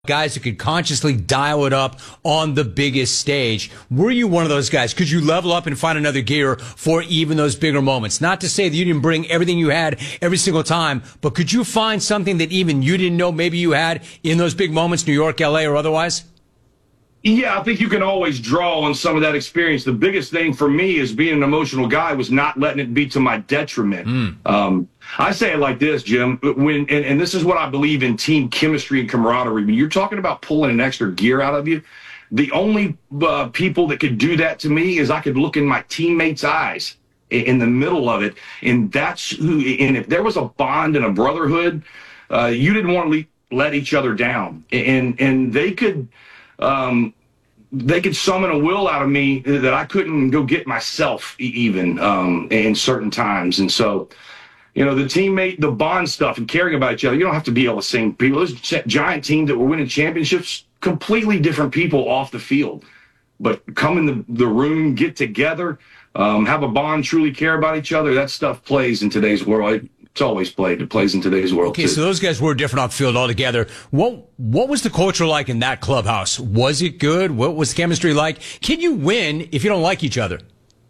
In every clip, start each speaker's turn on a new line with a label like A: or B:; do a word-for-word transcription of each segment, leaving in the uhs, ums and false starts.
A: guys who could consciously dial it up on the biggest stage. Were you one of those guys? Could you level up and find another gear for even those bigger moments? Not to say that you didn't bring everything you had every single time, but could you find something that even you didn't know maybe you had in those big moments, New York, L A, or otherwise?
B: Yeah, I think you can always draw on some of that experience. The biggest thing for me as being an emotional guy was not letting it be to my detriment. Mm. Um, I say it like this, Jim, when, and, and this is what I believe in team chemistry and camaraderie. When you're talking about pulling an extra gear out of you, the only uh, people that could do that to me is I could look in my teammates' eyes in, in the middle of it. And that's who, and if there was a bond and a brotherhood, uh, you didn't want to le- let each other down. And, and they could, Um, they could summon a will out of me that I couldn't go get myself even um, in certain times. And so, you know, the teammate, the bond stuff and caring about each other, you don't have to be all the same people. Those giant teams that were winning championships, completely different people off the field. But come in the, the room, get together, um, have a bond, truly care about each other, that stuff plays in today's world. It's always played. It plays in today's world,
A: Okay,
B: too.
A: so those guys were different off the field altogether. What what was the culture like in that clubhouse? Was it good? What was the chemistry like? Can you win if you don't like each other?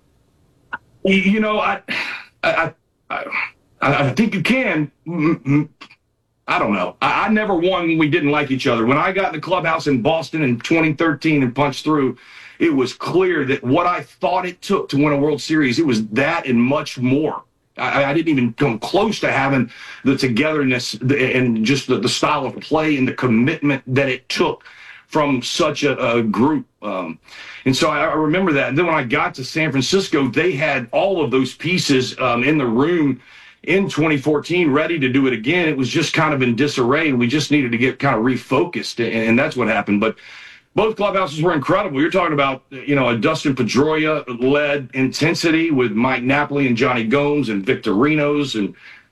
B: You know, I I I, I think you can. I don't know. I, I never won when we didn't like each other. When I got in the clubhouse in Boston in twenty thirteen and punched through, it was clear that what I thought it took to win a World Series, it was that and much more. I, I didn't even come close to having the togetherness and just the, the style of play and the commitment that it took from such a, a group. Um, and so I, I remember that. And then when I got to San Francisco, they had all of those pieces um, in the room in twenty fourteen ready to do it again. It was just kind of in disarray, and we just needed to get kind of refocused, and, and that's what happened. But both clubhouses were incredible. You're talking about, you know, a Dustin Pedroia-led intensity with Mike Napoli and Johnny Gomes and Victorinos and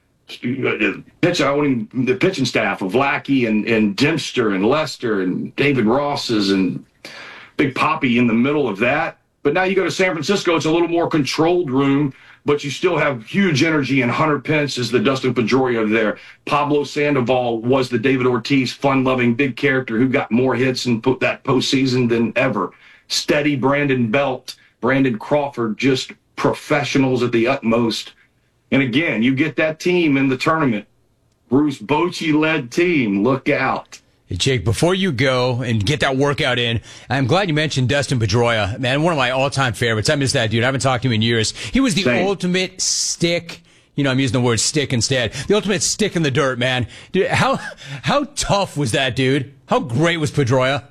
B: pitch, I wouldn't even, the pitching staff of Lackey and, and Dempster and Lester and David Ross's and Big Papi in the middle of that. But now you go to San Francisco, it's a little more controlled room, but you still have huge energy, and Hunter Pence is the Dustin Pedroia there. Pablo Sandoval was the David Ortiz, fun-loving, big character who got more hits in put that postseason than ever. Steady Brandon Belt, Brandon Crawford, just professionals at the utmost. And again, you get that team in the tournament. Bruce Bochy-led team, look out.
A: Hey, Jake, before you go and get that workout in, I'm glad you mentioned Dustin Pedroia. Man, one of my all-time favorites. I miss that dude. I haven't talked to him in years. He was the
B: Same.
A: ultimate stick. You know, I'm using the word stick instead. The ultimate stick in the dirt, man. Dude, how how tough was that, dude? How great was Pedroia?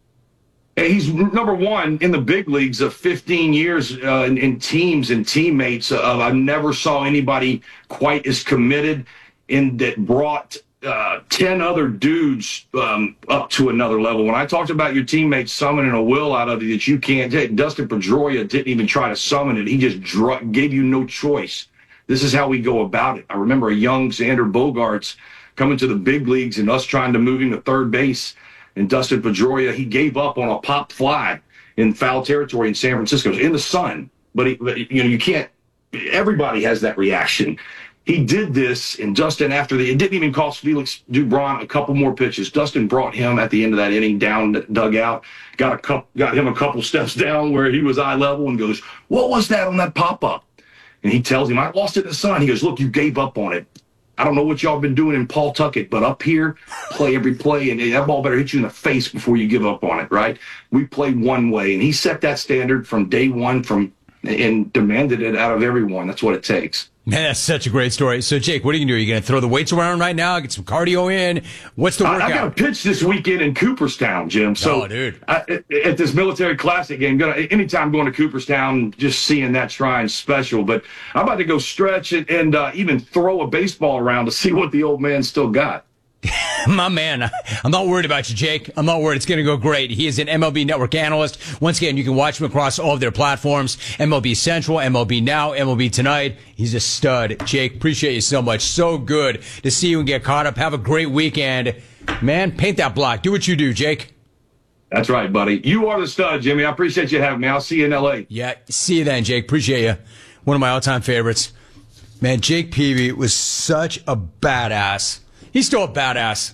B: He's number one in the big leagues of fifteen years uh, in, in teams and teammates. Uh, I never saw anybody quite as committed and that brought uh, ten other dudes um, up to another level. When I talked about your teammates summoning a will out of you that you can't take, Dustin Pedroia didn't even try to summon it. He just dr- gave you no choice. This is how we go about it. I remember a young Xander Bogaerts coming to the big leagues and us trying to move him to third base. And Dustin Pedroia, he gave up on a pop fly in foul territory in San Francisco, in the sun. But, he, but you know, you can't. Everybody has that reaction. He did this, and Dustin, after the, it didn't even cost Felix Dubron a couple more pitches. Dustin brought him at the end of that inning down the dugout, got a couple, got him a couple steps down where he was eye level, and goes, "What was that on that pop up?" And he tells him, "I lost it in the sun." He goes, "Look, you gave up on it. I don't know what y'all been doing in Pawtucket, but up here, play every play, and that ball better hit you in the face before you give up on it, right? We play one way." And he set that standard from day one from and demanded it out of everyone. That's what it takes.
A: Man, that's such a great story. So, Jake, what are you going to do? Are you going to throw the weights around right now, get some cardio in? What's the workout?
B: I, I got a pitch this weekend in Cooperstown, Jim. So,
A: oh, dude.
B: I, at this military classic game, gonna, anytime going to Cooperstown, just seeing that shrine's special. But I'm about to go stretch it and uh, even throw a baseball around to see what the old man still got.
A: My man, I'm not worried about you, Jake. I'm not worried. It's going to go great. He is an M L B Network analyst. Once again, you can watch him across all of their platforms. M L B Central, M L B Now, M L B Tonight. He's a stud. Jake, appreciate you so much. So good to see you and get caught up. Have a great weekend. Man, paint that block. Do what you do, Jake.
B: That's right, buddy. You are the stud, Jimmy. I appreciate you having me. I'll see you in L A.
A: Yeah, see you then, Jake. Appreciate you. One of my all-time favorites. Man, Jake Peavy was such a badass. He's still a badass.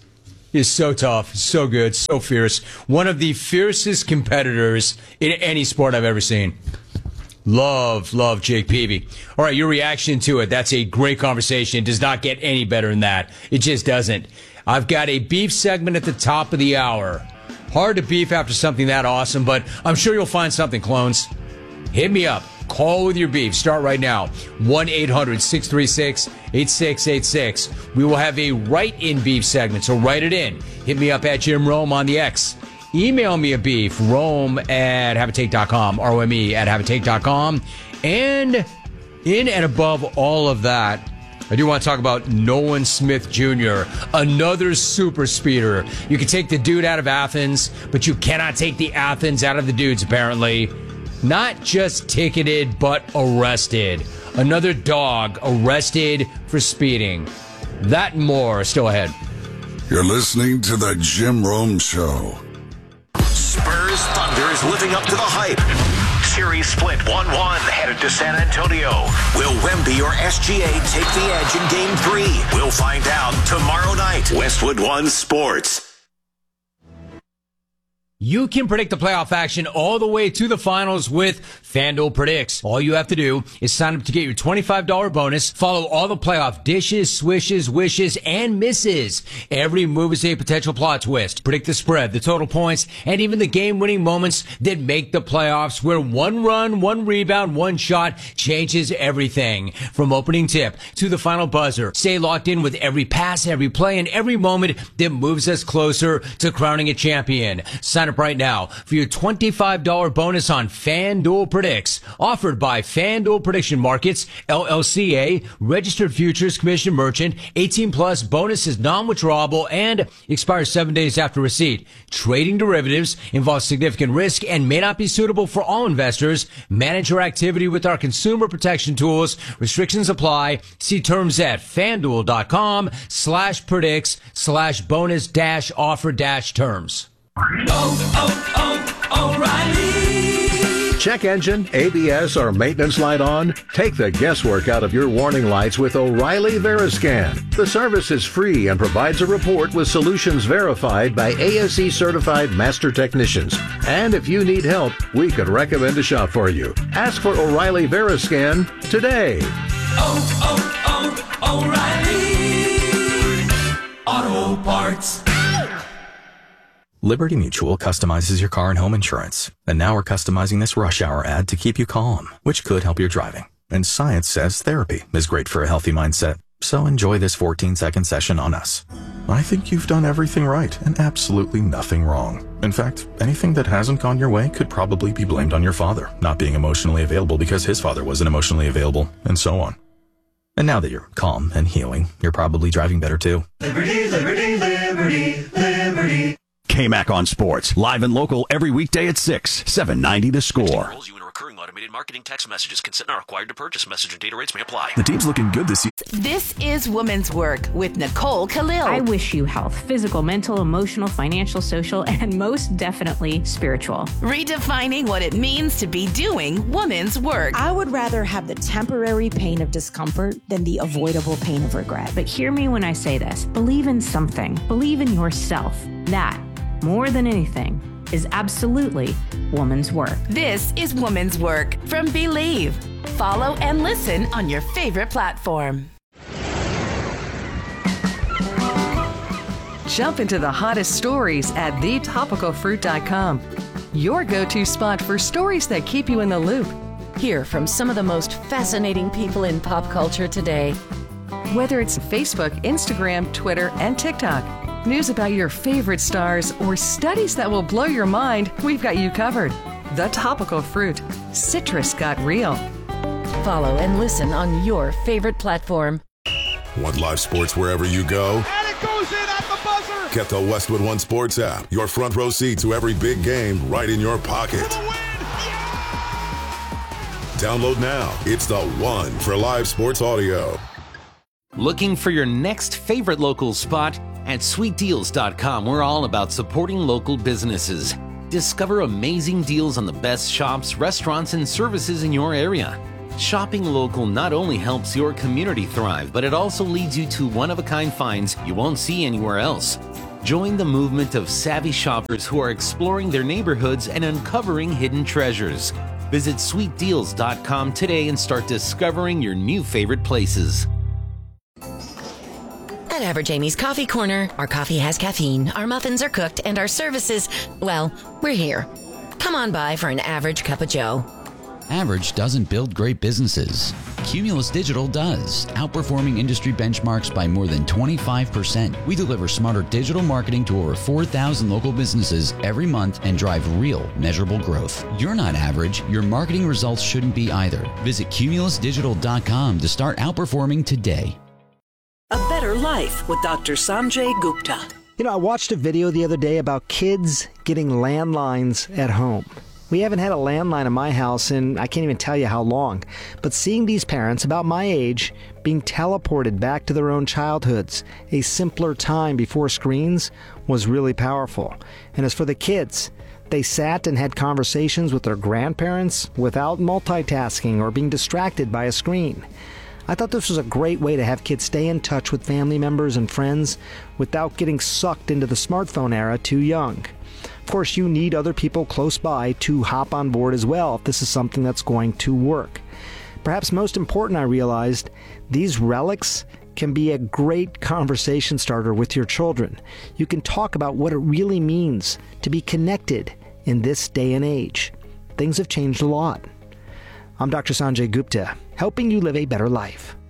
A: He's so tough, so good, so fierce. One of the fiercest competitors in any sport I've ever seen. Love, love Jake Peavy. All right, your reaction to it. That's a great conversation. It does not get any better than that. It just doesn't. I've got a beef segment at the top of the hour. Hard to beef after something that awesome, but I'm sure you'll find something, clones. Hit me up. Call with your beef. Start right now. one eight hundred six three six eight six eight six. We will have a write-in beef segment, so write it in. Hit me up at Jim Rome on the X. Email me a beef, Rome at habitate dot com, R O M E at habitate dot com. And in and above all of that, I do want to talk about Nolan Smith Junior, another super speeder. You can take the dude out of Athens, but you cannot take the Athens out of the dudes, apparently. Not just ticketed, but arrested. Another dog arrested for speeding. That and more still ahead.
C: You're listening to the Jim Rome Show.
D: Spurs Thunder is living up to the hype. Series split one one headed to San Antonio. Will Wemby or S G A take the edge in Game three? We'll find out tomorrow night. Westwood One Sports.
A: You can predict the playoff action all the way to the finals with FanDuel Predicts. All you have to do is sign up to get your twenty-five dollars bonus. Follow all the playoff dishes, swishes, wishes, and misses. Every move is a potential plot twist. Predict the spread, the total points, and even the game-winning moments that make the playoffs, where one run, one rebound, one shot changes everything. From opening tip to the final buzzer, stay locked in with every pass, every play, and every moment that moves us closer to crowning a champion. Sign up right now for your twenty-five dollars bonus on FanDuel Predicts, offered by FanDuel Prediction Markets, L L C A, registered futures commission merchant, eighteen plus, bonus is non-withdrawable and expires seven days after receipt. Trading derivatives involves significant risk and may not be suitable for all investors. Manage your activity with our consumer protection tools. Restrictions apply. See terms at FanDuel.com slash predicts slash bonus dash offer dash terms.
E: Oh, oh, oh, O'Reilly.
F: Check engine, A B S, or maintenance light on? Take the guesswork out of your warning lights with O'Reilly Veriscan. The service is free and provides a report with solutions verified by A S E certified master technicians. And if you need help, we could recommend a shop for you. Ask for O'Reilly Veriscan today.
E: Oh, oh, oh, O'Reilly Auto Parts.
G: Liberty Mutual customizes your car and home insurance. And now we're customizing this rush hour ad to keep you calm, which could help your driving. And science says therapy is great for a healthy mindset. So enjoy this fourteen second session on us. I think you've done everything right and absolutely nothing wrong. In fact, anything that hasn't gone your way could probably be blamed on your father not being emotionally available because his father wasn't emotionally available, and so on. And now that you're calm and healing, you're probably driving better too.
E: Liberty, liberty, liberty, liberty.
H: K-Mac on Sports, live and local every weekday at six, seven ninety The Score.
I: You in recurring automated marketing text messages. Consent not required to purchase. Message and data rates may apply.
H: The team's looking good this year.
J: This is Women's Work with Nicole Khalil.
K: I wish you health, physical, mental, emotional, financial, social, and most definitely spiritual.
J: Redefining what it means to be doing women's work.
L: I would rather have the temporary pain of discomfort than the avoidable pain of regret.
K: But hear me when I say this. Believe in something. Believe in yourself. That, more than anything, is absolutely woman's work.
J: This is Woman's Work from Believe. Follow and listen on your favorite platform.
M: Jump into the hottest stories at the topical fruit dot com. Your go-to spot for stories that keep you in the loop.
N: Hear from some of the most fascinating people in pop culture today.
M: Whether it's Facebook, Instagram, Twitter, and TikTok, news about your favorite stars, or studies that will blow your mind, we've got you covered. The Topical Fruit. Citrus got real.
N: Follow and listen on your favorite platform.
C: Want live sports wherever you go?
O: And it goes in at the buzzer!
C: Get the Westwood One Sports app. Your front row seat to every big game right in your pocket.
O: For the win! Yeah!
C: Download now. It's the one for live sports audio.
P: Looking for your next favorite local spot? At sweet deals dot com, we're all about supporting local businesses. Discover amazing deals on the best shops, restaurants, and services in your area. Shopping local not only helps your community thrive, but it also leads you to one-of-a-kind finds you won't see anywhere else. Join the movement of savvy shoppers who are exploring their neighborhoods and uncovering hidden treasures. Visit sweet deals dot com today and start discovering your new favorite places.
N: At Average Amy's Coffee Corner, our coffee has caffeine, our muffins are cooked, and our services, well, we're here. Come on by for an average cup of joe.
Q: Average doesn't build great businesses. Cumulus Digital does, outperforming industry benchmarks by more than twenty-five percent. We deliver smarter digital marketing to over four thousand local businesses every month and drive real, measurable growth. You're not average. Your marketing results shouldn't be either. Visit cumulus digital dot com to start outperforming today.
R: A Better Life with Doctor Sanjay Gupta.
S: You know, I watched a video the other day about kids getting landlines at home. We haven't had a landline in my house in I can't even tell you how long. But seeing these parents about my age being teleported back to their own childhoods, a simpler time before screens, was really powerful. And as for the kids, they sat and had conversations with their grandparents without multitasking or being distracted by a screen. I thought this was a great way to have kids stay in touch with family members and friends without getting sucked into the smartphone era too young. Of course, you need other people close by to hop on board as well if this is something that's going to work. Perhaps most important, I realized, these relics can be a great conversation starter with your children. You can talk about what it really means to be connected in this day and age. Things have changed a lot. I'm Doctor Sanjay Gupta, helping you live a better life.